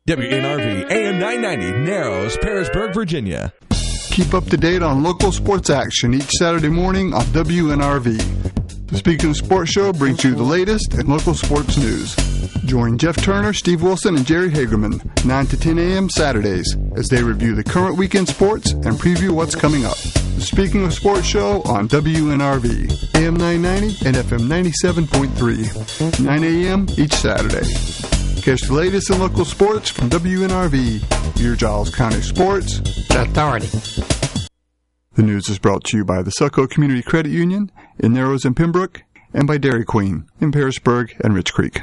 WNRV AM 990, Narrows, Parisburg, Virginia. Keep up to date on local sports action each Saturday morning on WNRV. The Speaking of Sports show brings you the latest in local sports news. Join Jeff Turner, Steve Wilson, and Jerry Hagerman 9 to 10 a.m. Saturdays as they review the current weekend sports and preview what's coming up. The Speaking of Sports show on WNRV, AM 990 and FM 97.3, 9 a.m. each Saturday. Catch the latest in local sports from WNRV, your Giles County Sports Authority. The news is brought to you by the Succo Community Credit Union in Narrows and Pembroke, and by Dairy Queen in Parisburg and Rich Creek.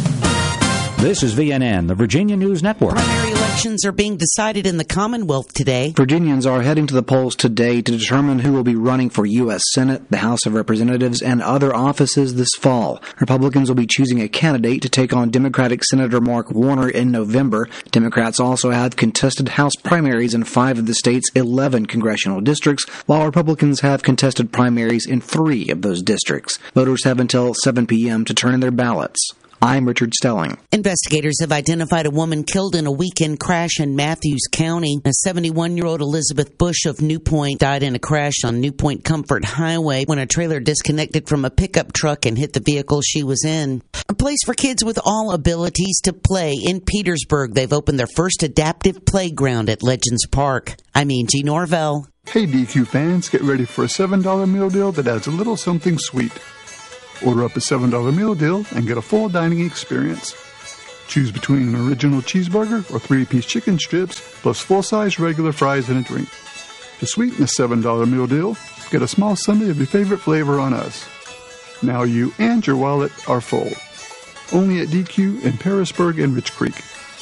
This is VNN, the Virginia News Network. Primary elections are being decided in the Commonwealth today. Virginians are heading to the polls today to determine who will be running for U.S. Senate, the House of Representatives, and other offices this fall. Republicans will be choosing a candidate to take on Democratic Senator Mark Warner in November. Democrats also have contested House primaries in 5 of the state's 11 congressional districts, while Republicans have contested primaries in 3 of those districts. Voters have until 7 p.m. to turn in their ballots. I'm Richard Stelling. Investigators have identified a woman killed in a weekend crash in Matthews County. A 71-year-old Elizabeth Bush of New Point died in a crash on New Point Comfort Highway when a trailer disconnected from a pickup truck and hit the vehicle she was in. A place for kids with all abilities to play in Petersburg. They've opened their first adaptive playground at Legends Park. I'm Angie Norvell. Hey DQ fans, get ready for a $7 meal deal that adds a little something sweet. Order up a $7 meal deal and get a full dining experience. Choose between an original cheeseburger or 3-piece chicken strips, plus full-size regular fries and a drink. To sweeten the $7 meal deal, get a small sundae of your favorite flavor on us. Now you and your wallet are full. Only at DQ in Parisburg and Rich Creek.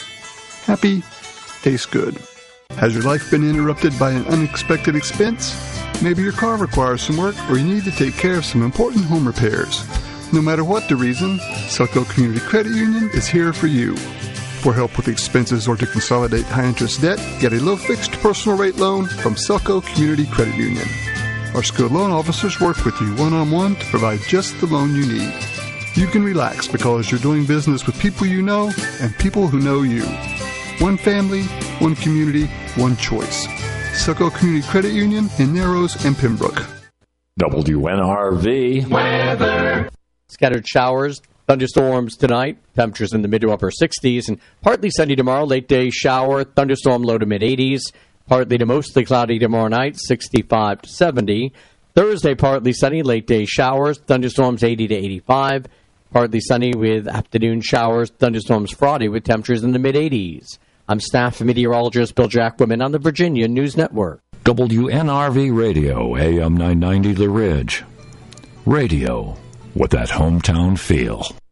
Happy, tastes good. Has your life been interrupted by an unexpected expense? Maybe your car requires some work, or you need to take care of some important home repairs. No matter what the reason, Succo Community Credit Union is here for you. For help with expenses or to consolidate high-interest debt, get a low-fixed personal rate loan from Succo Community Credit Union. Our skilled loan officers work with you one-on-one to provide just the loan you need. You can relax because you're doing business with people you know and people who know you. One family, one community, one choice. Succo Community Credit Union in Narrows and Pembroke. WNRV weather. Scattered showers, thunderstorms tonight. Temperatures in the mid to upper 60s. And partly sunny tomorrow. Late day shower, thunderstorm low to mid 80s. Partly to mostly cloudy tomorrow night, 65 to 70. Thursday, partly sunny. Late day showers, thunderstorms 80 to 85. Partly sunny with afternoon showers, thunderstorms Friday with temperatures in the mid 80s. I'm staff meteorologist Bill Jacquemin on the Virginia News Network. WNRV Radio, AM 990 The Ridge. Radio with that hometown feel.